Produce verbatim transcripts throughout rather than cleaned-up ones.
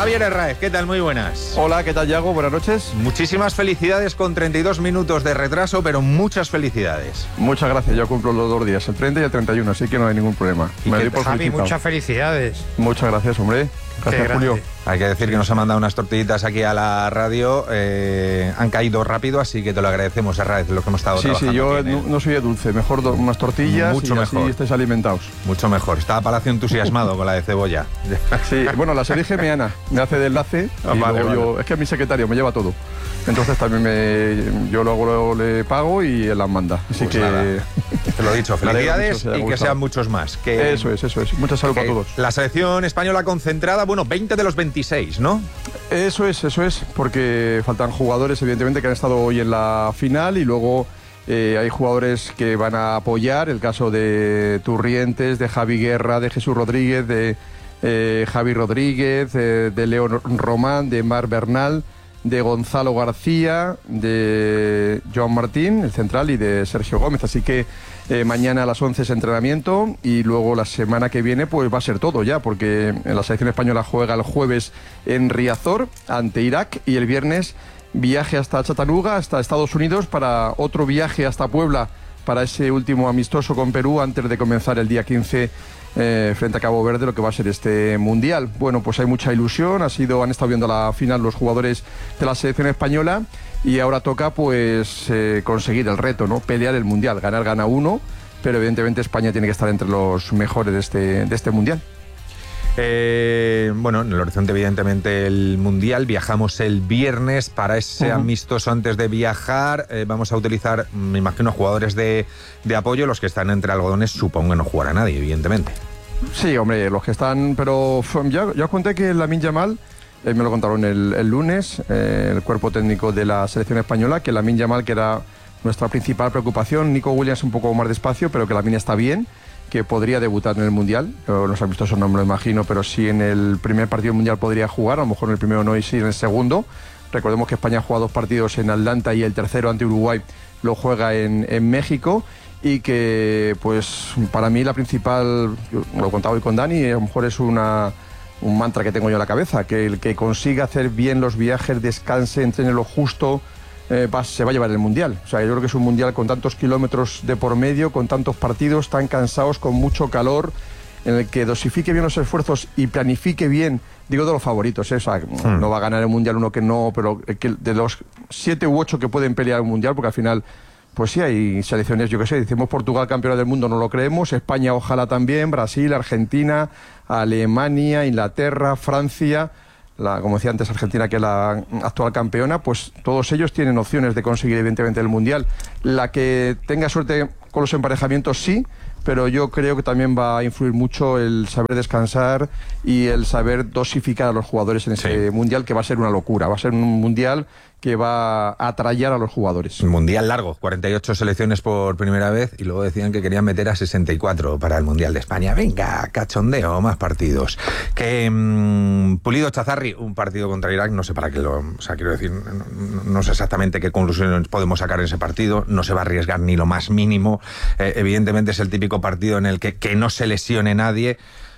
Javier Herráez, ¿qué tal? Muy buenas. Hola, ¿qué tal, Yago? Buenas noches. Muchísimas felicidades con treinta y dos minutos de retraso, pero muchas felicidades. Muchas gracias, yo cumplo los dos días, el treinta y el treinta y uno, así que no hay ningún problema. ¿Y Me qué, doy por Javi, felicitado. muchas felicidades. Muchas gracias, hombre. Gracias, Qué Julio. grande. Hay que decir que nos ha mandado unas tortillitas aquí a la radio, eh, han caído rápido, así que te lo agradecemos, Herráez, lo que hemos estado Sí, trabajando. sí, yo aquí en no, el- no soy de dulce, mejor do, unas tortillas Mucho y mejor. así estáis alimentados. Mucho mejor. Estaba Palacio entusiasmado con la de cebolla. Sí, bueno, las elige Meana, me hace de enlace Ah, y vale, luego vale. yo, es que es mi secretario, me lleva todo. Entonces también me, yo luego lo- le pago y él las manda. Así Pues que nada. Te lo he dicho, Me alegro felicidades mucho, se haya y que gustado. sean muchos más. Que, eso es, eso es. Mucha salud que para todos. La selección española concentrada, bueno, veinte de los veintiséis, ¿no? Eso es, eso es, porque faltan jugadores, evidentemente, que han estado hoy en la final y luego eh, hay jugadores que van a apoyar, el caso de Turrientes, de Javi Guerra, de Jesús Rodríguez, de eh, Javi Rodríguez, eh, de León Román, de Mar Bernal, de Gonzalo García, de Joan Martín, el central, y de Sergio Gómez. Así que eh, mañana a las once es entrenamiento y luego la semana que viene pues va a ser todo ya, porque la selección española juega el jueves en Riazor ante Irak y el viernes viaje hasta Chattanooga, hasta Estados Unidos, para otro viaje hasta Puebla para ese último amistoso con Perú antes de comenzar el día quince eh, frente a Cabo Verde, lo que va a ser este Mundial. Bueno, pues hay mucha ilusión, ha sido, han estado viendo la final los jugadores de la selección española y ahora toca pues eh, conseguir el reto, ¿no? Pelear el Mundial, ganar gana uno, pero evidentemente España tiene que estar entre los mejores de este, de este Mundial. Eh, bueno, en el horizonte evidentemente el Mundial, viajamos el viernes para ese Uh-huh. amistoso. Antes de viajar eh, vamos a utilizar, me imagino, jugadores de, de apoyo, los que están entre algodones, supongo que no jugará nadie, evidentemente. Sí, hombre, los que están, pero f- ya, ya os conté que Lamine Yamal, eh, me lo contaron el, el lunes, eh, el cuerpo técnico de la selección española, que Lamine Yamal, que era nuestra principal preocupación, Nico Williams un poco más despacio, pero que Lamine está bien, que podría debutar en el Mundial. Yo, los amistosos no me lo imagino, pero sí en el primer partido mundial podría jugar, a lo mejor en el primero no y sí en el segundo. Recordemos que España ha jugado dos partidos en Atlanta y el tercero ante Uruguay lo juega en, en México, y que pues para mí la principal, yo lo he contado hoy con Dani, a lo mejor es una, un mantra que tengo yo en la cabeza, que el que consiga hacer bien los viajes, descanse, entrene lo justo, eh, va, se va a llevar el Mundial. O sea, yo creo que es un Mundial con tantos kilómetros de por medio, con tantos partidos, tan cansados, con mucho calor, en el que dosifique bien los esfuerzos y planifique bien, digo de los favoritos, ¿eh? O sea, Hmm. no va a ganar el Mundial uno que no, pero que de los siete u ocho que pueden pelear el Mundial, porque al final, pues sí, hay selecciones, yo qué sé, decimos Portugal campeona del mundo, no lo creemos, España ojalá también, Brasil, Argentina, Alemania, Inglaterra, Francia, la, como decía antes Argentina, que es la actual campeona, pues todos ellos tienen opciones de conseguir evidentemente el Mundial. La que tenga suerte con los emparejamientos sí, pero yo creo que también va a influir mucho el saber descansar y el saber dosificar a los jugadores en ese Sí. Mundial, que va a ser una locura, va a ser un Mundial que va a atraer a los jugadores. Un Mundial largo, cuarenta y ocho selecciones por primera vez, y luego decían que querían meter a sesenta y cuatro para el Mundial de España. Venga, cachondeo, más partidos. Que mmm, Pulido Chazarri, un partido contra Irak, no sé para qué lo... O sea, quiero decir, no, no sé exactamente qué conclusiones podemos sacar en ese partido, no se va a arriesgar ni lo más mínimo. Eh, evidentemente es el típico partido en el que, que no se lesione nadie.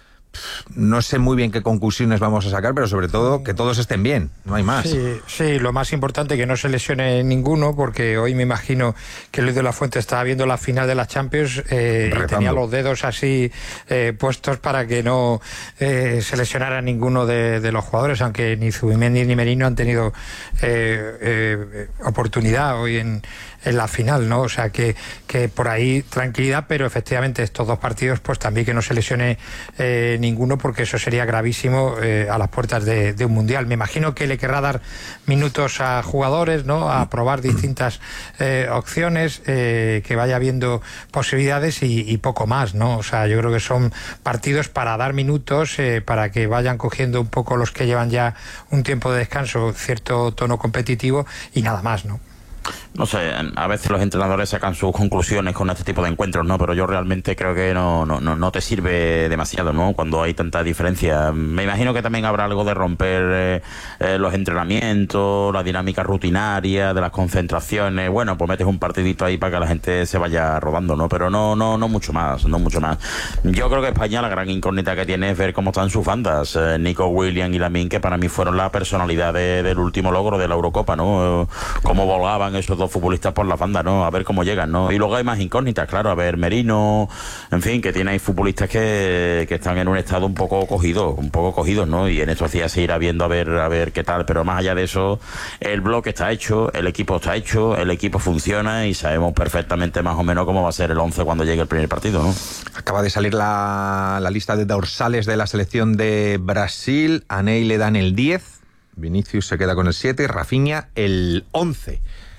No sé muy bien qué conclusiones vamos a sacar, pero sobre todo que todos estén bien, no hay más. Sí, sí, lo más importante que no se lesione ninguno, porque hoy me imagino que Luis de la Fuente estaba viendo la final de la Champions eh, y tenía los dedos así eh, puestos para que no eh, se lesionara ninguno de, de los jugadores, aunque ni Zubimendi ni Merino han tenido eh, eh, oportunidad hoy en, en la final, ¿no? O sea que, que por ahí tranquilidad, pero efectivamente estos dos partidos pues también que no se lesione eh, ninguno, porque eso sería gravísimo eh, a las puertas de, de un Mundial. Me imagino que le querrá dar minutos a jugadores, ¿no? A probar distintas eh, opciones, eh, que vaya viendo posibilidades y, y poco más, ¿no? O sea, yo creo que son partidos para dar minutos, eh, para que vayan cogiendo un poco los que llevan ya un tiempo de descanso, cierto tono competitivo y nada más, ¿no? No sé, a veces los entrenadores sacan sus conclusiones con este tipo de encuentros, ¿no? Pero yo realmente creo que no, no, no te sirve demasiado, ¿no? Cuando hay tanta diferencia. Me imagino que también habrá algo de romper eh, eh, los entrenamientos, la dinámica rutinaria de las concentraciones. Bueno, pues metes un partidito ahí para que la gente se vaya rodando, ¿no? Pero no, no, no mucho más, no mucho más. Yo creo que España la gran incógnita que tiene es ver cómo están sus bandas. Eh, Nico Williams y Lamine, que para mí fueron la personalidad de, del último logro de la Eurocopa, ¿no? Eh, cómo volaban esos dos futbolistas por la banda, ¿no? A ver cómo llegan, ¿no? Y luego hay más incógnitas, claro, a ver, Merino, en fin, que tiene ahí futbolistas que, que están en un estado un poco cogido, un poco cogidos, ¿no? Y en estos días se irá viendo a ver, a ver qué tal, pero más allá de eso, el bloque está hecho, el equipo está hecho, el equipo funciona y sabemos perfectamente más o menos cómo va a ser el once cuando llegue el primer partido, ¿no? Acaba de salir la, la lista de dorsales de la selección de Brasil. A Ney le dan el diez, Vinicius se queda con el siete, Rafinha el once.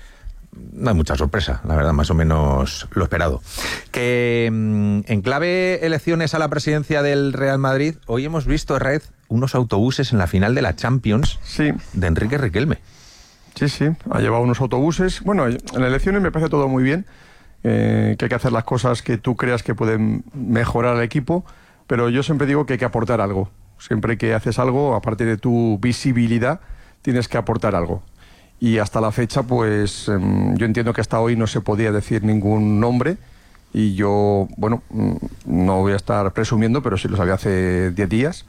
No hay mucha sorpresa, la verdad, más o menos lo esperado. Que en clave elecciones a la presidencia del Real Madrid, hoy hemos visto, Red, unos autobuses en la final de la Champions, sí, de Enrique Riquelme. Sí, sí, ha llevado unos autobuses. Bueno, en las elecciones me parece todo muy bien, eh, que hay que hacer las cosas que tú creas que pueden mejorar al equipo, pero yo siempre digo que hay que aportar algo. Siempre que haces algo, aparte de tu visibilidad, tienes que aportar algo. Y hasta la fecha, pues eh, yo entiendo que hasta hoy no se podía decir ningún nombre y yo, bueno, no voy a estar presumiendo, pero sí lo sabía hace diez días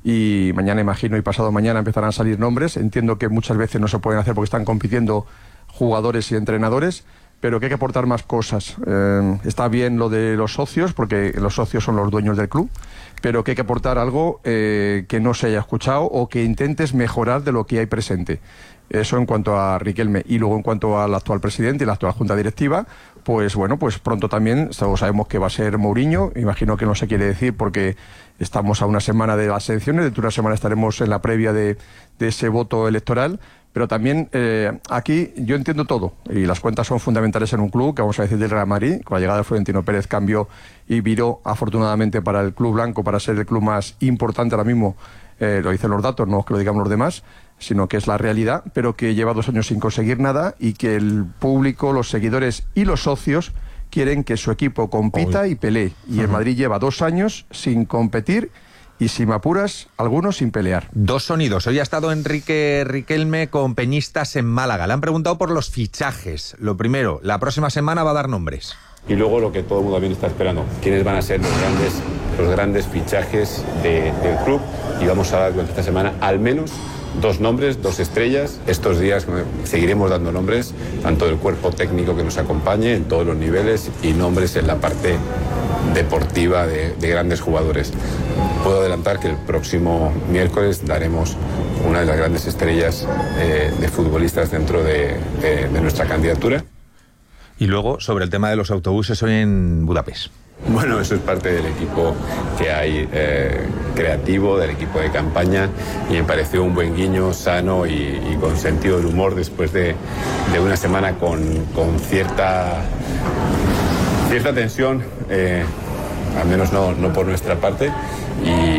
y mañana, imagino, y pasado mañana empezarán a salir nombres. Entiendo que muchas veces no se pueden hacer porque están compitiendo jugadores y entrenadores, pero que hay que aportar más cosas. Eh, está bien lo de los socios, porque los socios son los dueños del club, pero que hay que aportar algo eh, que no se haya escuchado o que intentes mejorar de lo que hay presente. Eso en cuanto a Riquelme. Y luego en cuanto al actual presidente y la actual junta directiva, pues bueno, pues pronto también todos sabemos que va a ser Mourinho. Imagino que no se quiere decir porque estamos a una semana de las elecciones, dentro de una semana estaremos en la previa de, de ese voto electoral. Pero también eh, aquí yo entiendo todo y las cuentas son fundamentales en un club, que vamos a decir del Real Madrid. Con la llegada de Florentino Pérez cambió y viró afortunadamente para el club blanco, para ser el club más importante ahora mismo. Eh, lo dicen los datos, no es que lo digamos los demás, sino que es la realidad, pero que lleva dos años sin conseguir nada y que el público, los seguidores y los socios quieren que su equipo compita Uy. y pelee. Y uh-huh. el Madrid lleva dos años sin competir y, si me apuras, algunos sin pelear. Dos sonidos. Hoy ha estado Enrique Riquelme con peñistas en Málaga. Le han preguntado por los fichajes. Lo primero, la próxima semana va a dar nombres. Y luego lo que todo el mundo también está esperando, quiénes van a ser los grandes, los grandes fichajes de, del club. Y vamos a dar durante esta semana al menos dos nombres, dos estrellas. Estos días seguiremos dando nombres, tanto del cuerpo técnico que nos acompañe en todos los niveles y nombres en la parte deportiva de, de grandes jugadores. Puedo adelantar que el próximo miércoles daremos una de las grandes estrellas eh, de futbolistas dentro de, de, de nuestra candidatura. Y luego, sobre el tema de los autobuses hoy en Budapest. Bueno, eso es parte del equipo que hay eh, creativo, del equipo de campaña, y me pareció un buen guiño, sano y, y con sentido del humor después de, de una semana con, con cierta, cierta tensión, eh, al menos no, no por nuestra parte. Y